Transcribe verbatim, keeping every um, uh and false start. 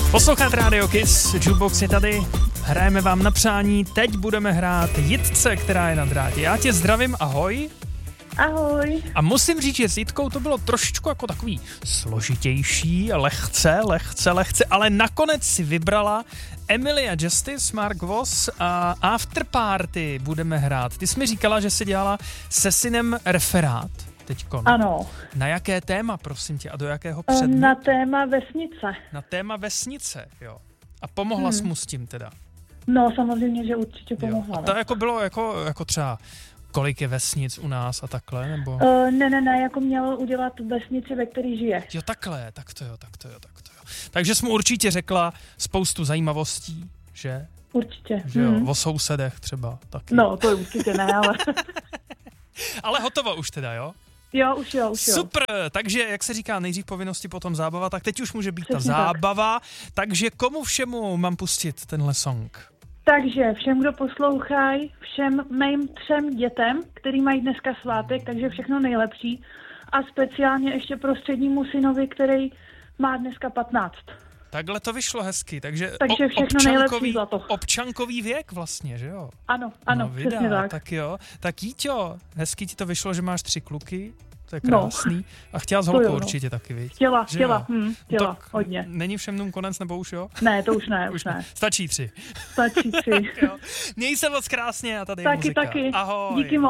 Posloucháte Radio Kiss, Jukebox je tady, hrajeme vám na přání, teď budeme hrát Jitce, která je na drátě. Já tě zdravím, ahoj. Ahoj. A musím říct, že s Jitkou to bylo trošičku jako takový složitější, lehce, lehce, lehce, ale nakonec si vybrala Emilia Justice, Mark Voss a After Party budeme hrát. Ty jsi mi říkala, že jsi dělala se synem referát teďko. Ano. Na jaké téma, prosím tě, a do jakého předmětu? Na téma vesnice. Na téma vesnice, jo. A pomohla jsi hmm. mu s tím teda? No, samozřejmě, že určitě pomohla. Jo. A to jako bylo jako, jako třeba kolik je vesnic u nás a takhle, nebo? Uh, ne, ne, ne, jako měl udělat vesnici, ve které žije. Jo, takhle, tak to jo, tak to jo, tak to jo. Takže jsi mu určitě řekla spoustu zajímavostí, že? Určitě. Že jo, hmm. o sousedech třeba taky. No, to určitě ne, ale... Ale hotovo už teda, jo? Jo, už jo, už jo. Super, takže jak se říká, nejdřív povinnosti, potom zábava, tak teď už může být Přesně ta tak. zábava, takže komu všemu mám pustit tenhle song? Takže všem, kdo poslouchají, všem mým třem dětem, který mají dneska svátek, takže všechno nejlepší. A speciálně ještě prostřednímu synovi, který má dneska patnáct. Takhle to vyšlo hezky, takže, Takže o- všechno nejlepší za to. občankový věk vlastně, že jo? Ano, ano, no, vida, přesně tak. Tak jo, tak Jíťo, hezky ti to vyšlo, že máš tři kluky, to je No. krásný. A chtěla s To holkou jo, no. určitě taky, viď? Chtěla, Že chtěla, jo? hm, chtěla, Tak hodně. Není všem dnům konec, nebo už jo? Ne, to už ne, už ne. Stačí tři. Stačí tři. Jo. Měj se moc krásně a tady je Taky, muzika. taky. Ahoj. Díky moc.